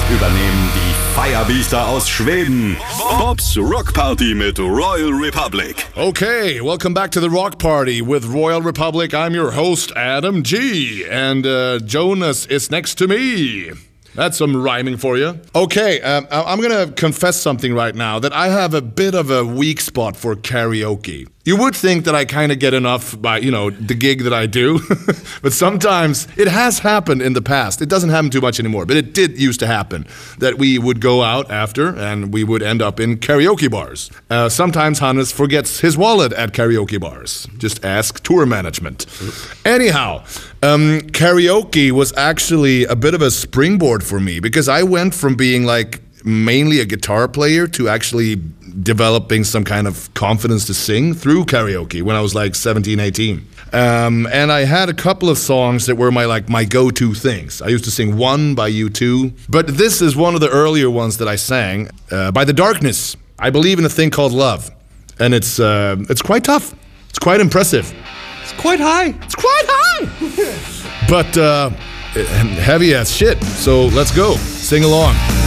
übernehmen die Feierbiester aus Schweden. Bobs Rock Party mit Royal Republic. Okay, welcome back to the Rock Party with Royal Republic. I'm your host, Adam G. And Jonas is next to me. That's some rhyming for you. Okay, I'm gonna confess something right now, that I have a bit of a weak spot for karaoke. You would think that I kind of get enough by, the gig that I do. But sometimes it has happened in the past. It doesn't happen too much anymore, but it did used to happen that we would go out after and we would end up in karaoke bars. Sometimes Hannes forgets his wallet at karaoke bars. Just ask tour management. Anyhow, karaoke was actually a bit of a springboard for me because I went from being mainly a guitar player to actually developing some kind of confidence to sing through karaoke when I was 17, 18. And I had a couple of songs that were my go-to things. I used to sing One by U2, but this is one of the earlier ones that I sang by The Darkness. I believe in a thing called love, and it's quite tough. It's quite impressive. It's quite high. It's quite high! But heavy as shit, so let's go. Sing along.